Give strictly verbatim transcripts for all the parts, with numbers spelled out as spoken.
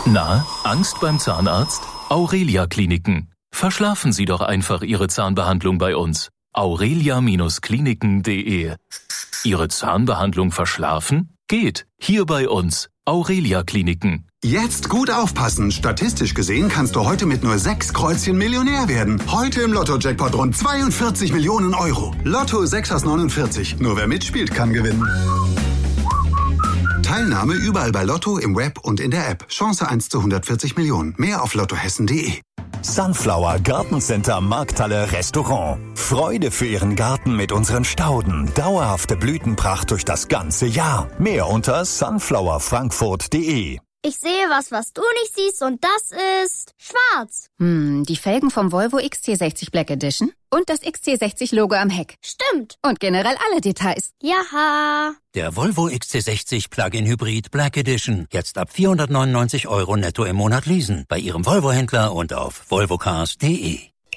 Na, Angst beim Zahnarzt? Aurelia Kliniken. Verschlafen Sie doch einfach Ihre Zahnbehandlung bei uns. aurelia Kliniken punkt de. Ihre Zahnbehandlung verschlafen? Geht. Hier bei uns. Aurelia Kliniken. Jetzt gut aufpassen. Statistisch gesehen kannst du heute mit nur sechs Kreuzchen Millionär werden. Heute im Lotto-Jackpot rund zweiundvierzig Millionen Euro. Lotto sechs aus neunundvierzig. Nur wer mitspielt, kann gewinnen. Teilnahme überall bei Lotto, im Web und in der App. Chance eins zu hundertvierzig Millionen. Mehr auf lottohessen punkt de. Sunflower Gartencenter Markthalle Restaurant. Freude für Ihren Garten mit unseren Stauden. Dauerhafte Blütenpracht durch das ganze Jahr. Mehr unter sunflower frankfurt punkt de. Ich sehe was, was du nicht siehst, und das ist schwarz. Hm, die Felgen vom Volvo X C sechzig Black Edition und das X C sechzig Logo am Heck. Stimmt. Und generell alle Details. Jaha. Der Volvo X C sechzig Plug-in Hybrid Black Edition. Jetzt ab vierhundertneunundneunzig Euro netto im Monat leasen. Bei Ihrem Volvo-Händler und auf volvocars punkt de.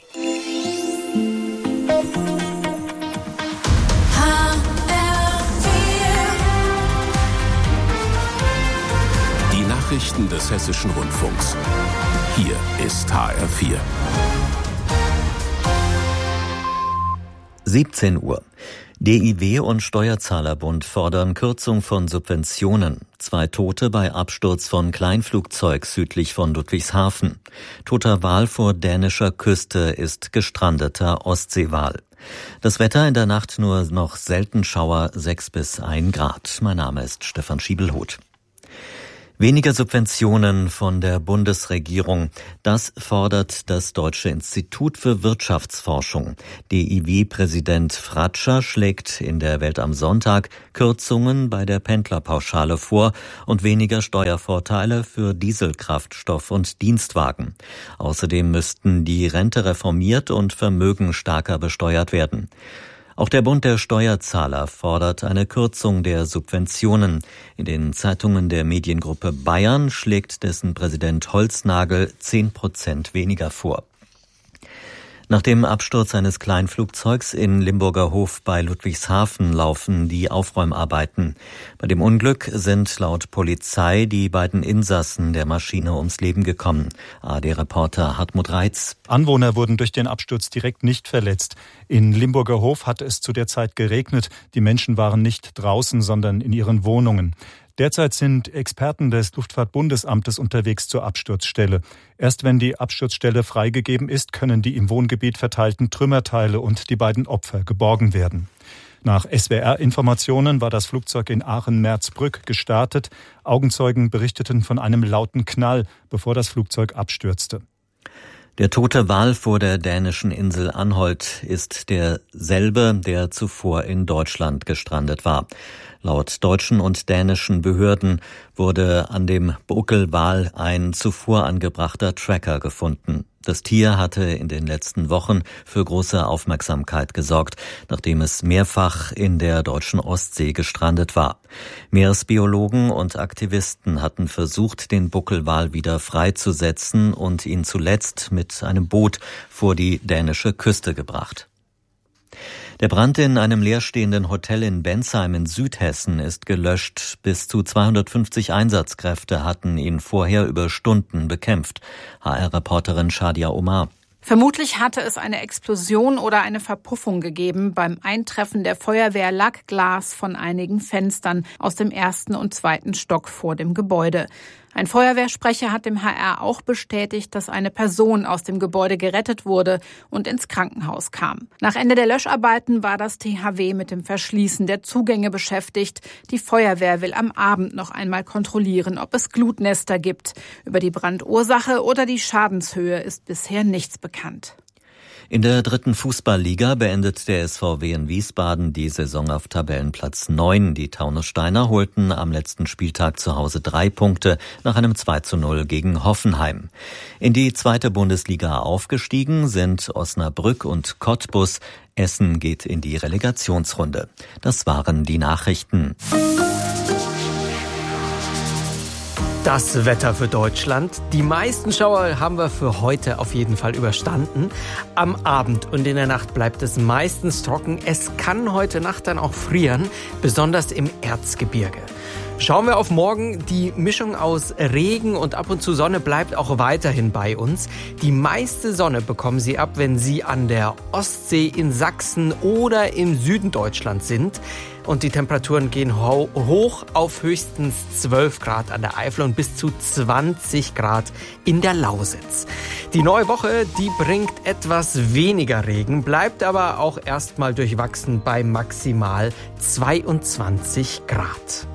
Nachrichten des Hessischen Rundfunks. Hier ist H R vier. siebzehn Uhr. D I W und Steuerzahlerbund fordern Kürzung von Subventionen. Zwei Tote bei Absturz von Kleinflugzeug südlich von Ludwigshafen. Toter Wal vor dänischer Küste ist gestrandeter Ostseewal. Das Wetter in der Nacht nur noch selten Schauer, sechs bis ein Grad. Mein Name ist Stefan Schiebelhoth. Weniger Subventionen von der Bundesregierung. Das fordert das Deutsche Institut für Wirtschaftsforschung. D I W-Präsident Fratscher schlägt in der Welt am Sonntag Kürzungen bei der Pendlerpauschale vor und weniger Steuervorteile für Dieselkraftstoff und Dienstwagen. Außerdem müssten die Rente reformiert und Vermögen stärker besteuert werden. Auch der Bund der Steuerzahler fordert eine Kürzung der Subventionen. In den Zeitungen der Mediengruppe Bayern schlägt dessen Präsident Holznagel zehn Prozent weniger vor. Nach dem Absturz eines Kleinflugzeugs in Limburger Hof bei Ludwigshafen laufen die Aufräumarbeiten. Bei dem Unglück sind laut Polizei die beiden Insassen der Maschine ums Leben gekommen. A R-Reporter Hartmut Reitz. Anwohner wurden durch den Absturz direkt nicht verletzt. In Limburger Hof hatte es zu der Zeit geregnet. Die Menschen waren nicht draußen, sondern in ihren Wohnungen. Derzeit sind Experten des Luftfahrtbundesamtes unterwegs zur Absturzstelle. Erst wenn die Absturzstelle freigegeben ist, können die im Wohngebiet verteilten Trümmerteile und die beiden Opfer geborgen werden. Nach S W R-Informationen war das Flugzeug in Aachen-Merzbrück gestartet. Augenzeugen berichteten von einem lauten Knall, bevor das Flugzeug abstürzte. Der tote Wal vor der dänischen Insel Anholt ist derselbe, der zuvor in Deutschland gestrandet war. Laut deutschen und dänischen Behörden wurde an dem Buckelwal ein zuvor angebrachter Tracker gefunden. Das Tier hatte in den letzten Wochen für große Aufmerksamkeit gesorgt, nachdem es mehrfach in der deutschen Ostsee gestrandet war. Meeresbiologen und Aktivisten hatten versucht, den Buckelwal wieder freizusetzen und ihn zuletzt mit einem Boot vor die dänische Küste gebracht. Der Brand in einem leerstehenden Hotel in Bensheim in Südhessen ist gelöscht. Bis zu zweihundertfünfzig Einsatzkräfte hatten ihn vorher über Stunden bekämpft. H R-Reporterin Shadia Omar. Vermutlich hatte es eine Explosion oder eine Verpuffung gegeben beim Eintreffen der Feuerwehr lag Glas von einigen Fenstern aus dem ersten und zweiten Stock vor dem Gebäude. Ein Feuerwehrsprecher hat dem H R auch bestätigt, dass eine Person aus dem Gebäude gerettet wurde und ins Krankenhaus kam. Nach Ende der Löscharbeiten war das T H W mit dem Verschließen der Zugänge beschäftigt. Die Feuerwehr will am Abend noch einmal kontrollieren, ob es Glutnester gibt. Über die Brandursache oder die Schadenshöhe ist bisher nichts bekannt. In der dritten Fußballliga beendet der S V W in Wiesbaden die Saison auf Tabellenplatz neun. Die Taunussteiner holten am letzten Spieltag zu Hause drei Punkte nach einem zwei zu null gegen Hoffenheim. In die zweite Bundesliga aufgestiegen sind Osnabrück und Cottbus. Essen geht in die Relegationsrunde. Das waren die Nachrichten. Das Wetter für Deutschland. Die meisten Schauer haben wir für heute auf jeden Fall überstanden. Am Abend und in der Nacht bleibt es meistens trocken. Es kann heute Nacht dann auch frieren, besonders im Erzgebirge. Schauen wir auf morgen. Die Mischung aus Regen und ab und zu Sonne bleibt auch weiterhin bei uns. Die meiste Sonne bekommen Sie ab, wenn Sie an der Ostsee, in Sachsen oder im Süden Deutschlands sind. Und die Temperaturen gehen ho- hoch auf höchstens zwölf Grad an der Eifel und bis zu zwanzig Grad in der Lausitz. Die neue Woche, die bringt etwas weniger Regen, bleibt aber auch erstmal durchwachsen bei maximal zweiundzwanzig Grad.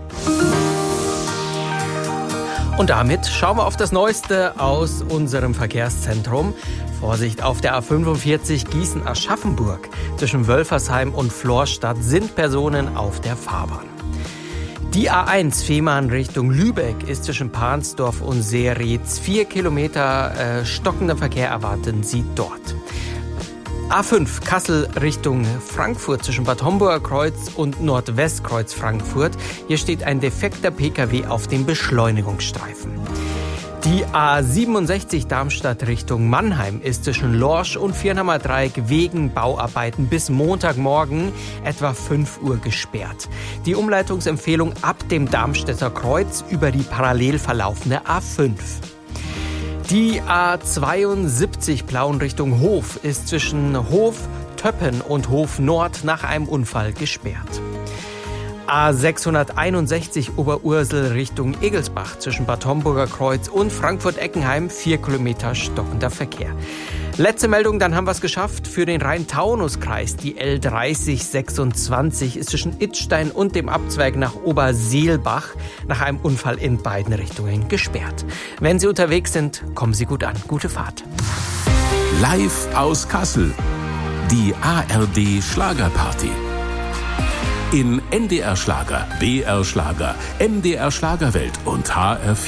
Und damit schauen wir auf das Neueste aus unserem Verkehrszentrum. Vorsicht, auf der A fünfundvierzig Gießen-Aschaffenburg zwischen Wölfersheim und Florstadt sind Personen auf der Fahrbahn. Die A eins Fehmarn Richtung Lübeck ist zwischen Pansdorf und Seeretz. Vier Kilometer äh, stockender Verkehr erwarten Sie dort. A fünf Kassel Richtung Frankfurt zwischen Bad Homburger Kreuz und Nordwestkreuz Frankfurt. Hier steht ein defekter P K W auf dem Beschleunigungsstreifen. Die A siebenundsechzig Darmstadt Richtung Mannheim ist zwischen Lorsch und Viernhammer Dreieck wegen Bauarbeiten bis Montagmorgen etwa fünf Uhr gesperrt. Die Umleitungsempfehlung ab dem Darmstädter Kreuz über die parallel verlaufende A fünf. Die A zweiundsiebzig Plauen Richtung Hof ist zwischen Hof Töppen und Hof Nord nach einem Unfall gesperrt. A sechshunderteinundsechzig Oberursel Richtung Egelsbach zwischen Bad Homburger Kreuz und Frankfurt-Eckenheim, vier Kilometer stockender Verkehr. Letzte Meldung, dann haben wir es geschafft. Für den Rhein-Taunus-Kreis, die L dreißig sechsundzwanzig ist zwischen Idstein und dem Abzweig nach Oberseelbach nach einem Unfall in beiden Richtungen gesperrt. Wenn Sie unterwegs sind, kommen Sie gut an. Gute Fahrt. Live aus Kassel. Die A R D Schlagerparty. In N D R Schlager, B R Schlager, M D R Schlagerwelt und H R vier.